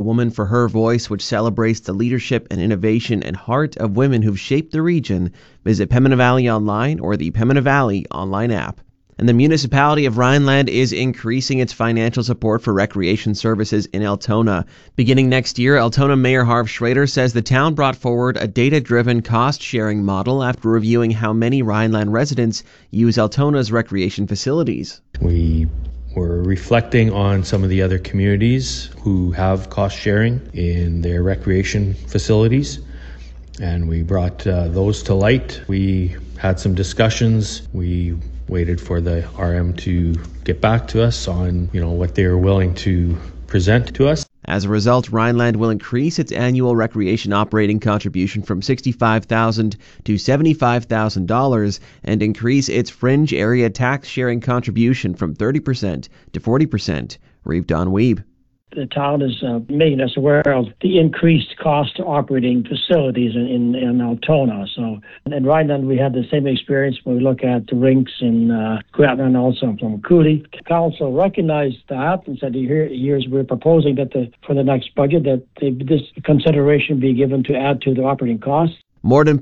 Woman for Her Voice, which celebrates the leadership and innovation and heart of women who've shaped the region. Visit Pembina Valley Online or the Pembina Valley online app. And the municipality of Rhineland is increasing its financial support for recreation services in Altona. Beginning next year, Altona Mayor Harv Schrader says the town brought forward a data-driven cost-sharing model after reviewing how many Rhineland residents use Altona's recreation facilities. We were reflecting on some of the other communities who have cost-sharing in their recreation facilities, and we brought those to light. We had some discussions. We waited for the RM to get back to us on, what they were willing to present to us. As a result, Rhineland will increase its annual recreation operating contribution from $65,000 to $75,000 and increase its fringe area tax sharing contribution from 30% to 40%. Reeve Don Weeb. The town is making us aware of the increased cost to operating facilities in Altona. So in Rhineland, we had the same experience when we look at the rinks in Gretna and also from Cooley. Council recognized that and said, here's we're proposing that for the next budget that this consideration be given to add to the operating costs. More than